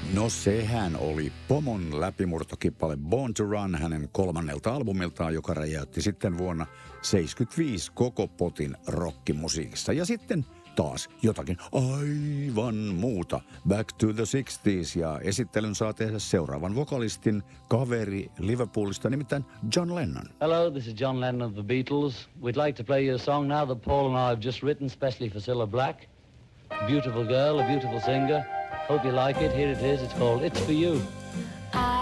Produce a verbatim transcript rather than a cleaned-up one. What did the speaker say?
No sehän oli Pomon läpimurtokippale Born to Run hänen kolmannelta albumiltaan, joka räjäytti sitten vuonna seitsemänkymmentäviisi koko potin rockimusiikissa. Ja sitten taas jotakin aivan muuta. Back to the sixties, ja esittelyn saa tehdä seuraavan vokalistin kaveri Liverpoolista, nimittäin John Lennon. Hello, this is John Lennon of the Beatles. We'd like to play you a song now that Paul and I have just written specially for Cilla Black. A beautiful girl, a beautiful singer. Hope you like it. Here it is. It's called It's For You.